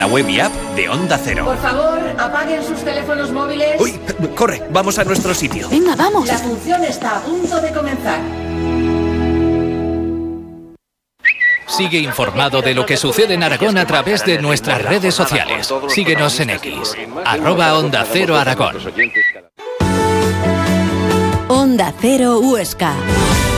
La web y app de Onda Cero. Por favor, apaguen sus teléfonos móviles. ¡Uy! Corre, vamos a nuestro sitio. Venga, vamos. La función está a punto de comenzar. Sigue informado de lo que sucede en Aragón a través de nuestras redes sociales. Síguenos en X, @OndaCeroAragón. Onda Cero Huesca.